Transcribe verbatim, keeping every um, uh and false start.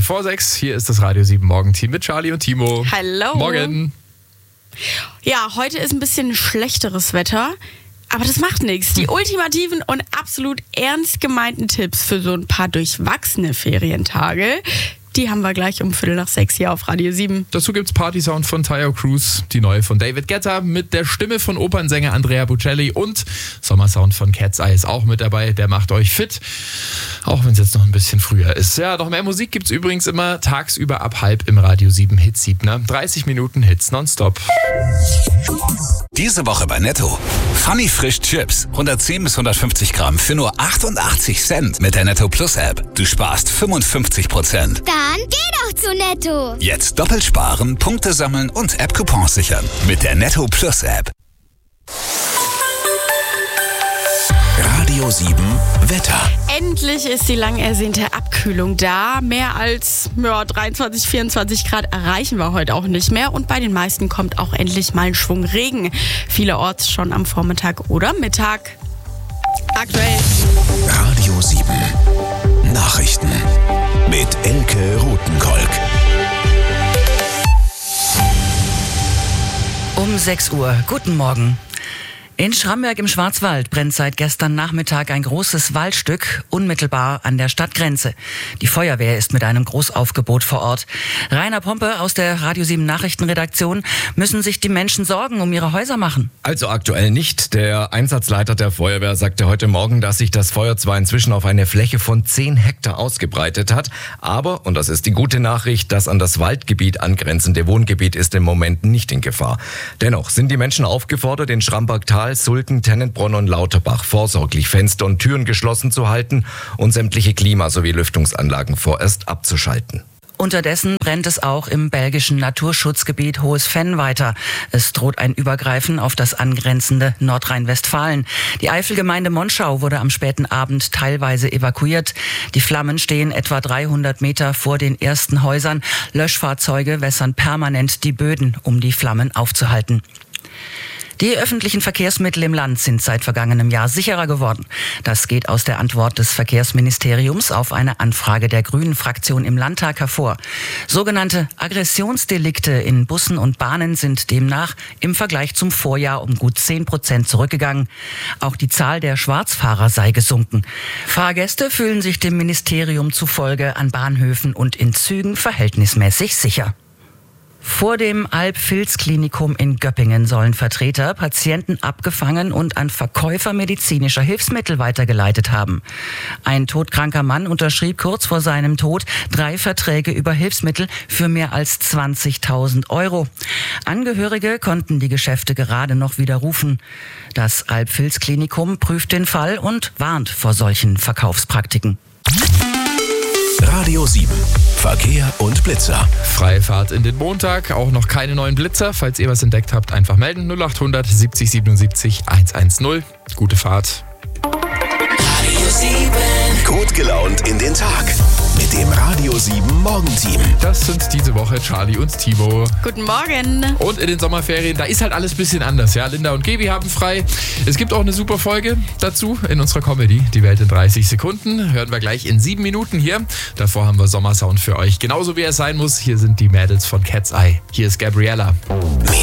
vor sechs. Hier ist das Radio sieben Morgenteam mit Charlie und Timo. Hallo. Morgen. Ja, heute ist ein bisschen schlechteres Wetter, aber das macht nichts. Die ultimativen und absolut ernst gemeinten Tipps für so ein paar durchwachsene Ferientage, die haben wir gleich um Viertel nach sechs hier auf Radio sieben. Dazu gibt's Party-Sound von Tayo Cruz, die neue von David Guetta mit der Stimme von Opernsänger Andrea Bocelli und Sommersound von Cat's Eye ist auch mit dabei. Der macht euch fit, auch wenn es jetzt noch ein bisschen früher ist. Ja, noch mehr Musik gibt's übrigens immer tagsüber ab halb im Radio sieben Hit-Siebner. dreißig Minuten Hits nonstop. Diese Woche bei Netto. Funny Frisch Chips. hundertzehn bis hundertfünfzig Gramm für nur achtundachtzig Cent mit der Netto Plus App. Du sparst fünfundfünfzig Prozent. Dann geh doch zu Netto. Jetzt doppelt sparen, Punkte sammeln und App-Coupons sichern. Mit der Netto Plus App. Radio sieben Wetter. Endlich ist die lang ersehnte Abkühlung da. Mehr als ja, dreiundzwanzig, vierundzwanzig Grad erreichen wir heute auch nicht mehr. Und bei den meisten kommt auch endlich mal ein Schwung Regen. Vielerorts schon am Vormittag oder Mittag. Aktuell. Radio sieben Nachrichten mit Elke Rothenkolk. Um sechs Uhr. Guten Morgen. In Schramberg im Schwarzwald brennt seit gestern Nachmittag ein großes Waldstück unmittelbar an der Stadtgrenze. Die Feuerwehr ist mit einem Großaufgebot vor Ort. Rainer Pompe aus der Radio sieben Nachrichtenredaktion. Müssen sich die Menschen Sorgen um ihre Häuser machen? Also aktuell nicht. Der Einsatzleiter der Feuerwehr sagte heute Morgen, dass sich das Feuer zwar inzwischen auf eine Fläche von zehn Hektar ausgebreitet hat, aber, und das ist die gute Nachricht, das an das Waldgebiet angrenzende Wohngebiet ist im Moment nicht in Gefahr. Dennoch sind die Menschen aufgefordert, in Schrambergtal, Sulken, Tennenbronn und Lauterbach vorsorglich Fenster und Türen geschlossen zu halten und sämtliche Klima- sowie Lüftungsanlagen vorerst abzuschalten. Unterdessen brennt es auch im belgischen Naturschutzgebiet Hohes Venn weiter. Es droht ein Übergreifen auf das angrenzende Nordrhein-Westfalen. Die Eifelgemeinde Monschau wurde am späten Abend teilweise evakuiert. Die Flammen stehen etwa dreihundert Meter vor den ersten Häusern. Löschfahrzeuge wässern permanent die Böden, um die Flammen aufzuhalten. Die öffentlichen Verkehrsmittel im Land sind seit vergangenem Jahr sicherer geworden. Das geht aus der Antwort des Verkehrsministeriums auf eine Anfrage der Grünen-Fraktion im Landtag hervor. Sogenannte Aggressionsdelikte in Bussen und Bahnen sind demnach im Vergleich zum Vorjahr um gut zehn Prozent zurückgegangen. Auch die Zahl der Schwarzfahrer sei gesunken. Fahrgäste fühlen sich dem Ministerium zufolge an Bahnhöfen und in Zügen verhältnismäßig sicher. Vor dem Alb-Vils-Klinikum in Göppingen sollen Vertreter Patienten abgefangen und an Verkäufer medizinischer Hilfsmittel weitergeleitet haben. Ein todkranker Mann unterschrieb kurz vor seinem Tod drei Verträge über Hilfsmittel für mehr als zwanzigtausend Euro. Angehörige konnten die Geschäfte gerade noch widerrufen. Das Alb-Vils-Klinikum prüft den Fall und warnt vor solchen Verkaufspraktiken. Radio sieben Verkehr und Blitzer. Freie Fahrt in den Montag, auch noch keine neuen Blitzer. Falls ihr was entdeckt habt, einfach melden. null acht hundert siebzig siebenundsiebzig hundertzehn. Gute Fahrt. Radio sieben. Gut gelaunt in den Tag. Mit dem Radio sieben Morgenteam. Das sind diese Woche Charlie und Timo. Guten Morgen. Und in den Sommerferien, da ist halt alles ein bisschen anders. Ja, Linda und Gaby haben frei. Es gibt auch eine super Folge dazu in unserer Comedy. Die Welt in dreißig Sekunden. Hören wir gleich in sieben Minuten hier. Davor haben wir Sommersound für euch. Genauso wie es sein muss. Hier sind die Mädels von Cat's Eye. Hier ist Gabriella. Mehr